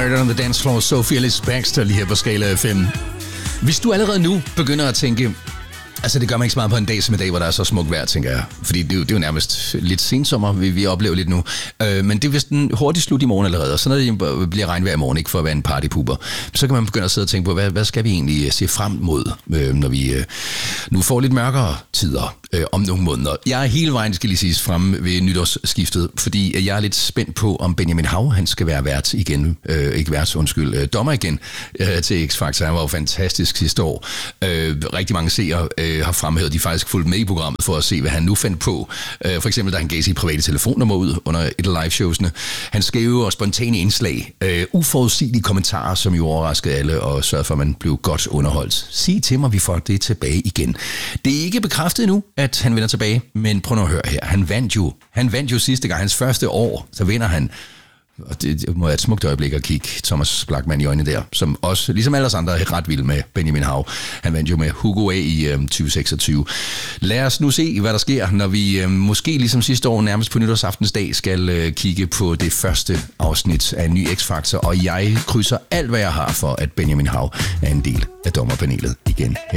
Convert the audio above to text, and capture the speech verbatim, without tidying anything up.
Murder on the Dance Floor, Sophie Ellis Baxter lige her på Skala F M. Hvis du allerede nu begynder at tænke, altså det gør man ikke så meget på en dag som i dag, hvor der er så smukt vejr, tænker jeg. Fordi det er jo, det er jo nærmest lidt sensommer, vi, vi oplever lidt nu. Øh, men det er vist en hurtig slut i morgen allerede, og så når det bliver regnvejr i morgen, ikke for at være en partypuber, så kan man begynde at sidde og tænke på, hvad, hvad skal vi egentlig se frem mod, øh, når vi øh, nu får lidt mørkere tider øh, om nogle måneder. Jeg er hele vejen, skal lige siges, fremme ved nytårsskiftet, fordi jeg er lidt spændt på, om Benjamin Hav, han skal være vært igen, øh, ikke vært, undskyld, øh, dommer igen øh, til X-Factor. Han var jo fantastisk sidste år. Øh, rigtig mange seere øh, har fremhævet, de faktisk fulgt med i programmet for at se, hvad han nu fandt på. Øh, for eksempel, da han gav sit private telefonnummer ud under et af liveshowsene. Han skrev og spontane indslag, øh, uforudsigelige kommentarer, som jo overraskede alle og sørgede for, at man blev godt underholdt. Sig til mig, vi får det tilbage igen. Det er ikke bekræftet endnu, at han vender tilbage, men prøv nu at høre her. Han vandt jo, han vandt jo sidste gang, hans første år, så vinder han. Og det, det må være et smukt øjeblik at kigge Thomas Blachman i øjnene der, som også, ligesom alle os andre, er ret vild med Benjamin Hav. Han vandt jo med Hugo A i øhm, tyve seksogtyve. Lad os nu se, hvad der sker, når vi øhm, måske ligesom sidste år, nærmest på nytårsaftensdag, skal øh, kigge på det første afsnit af en ny X-Factor, og jeg krydser alt, hvad jeg har for, at Benjamin Hav er en del af dommerpanelet igen.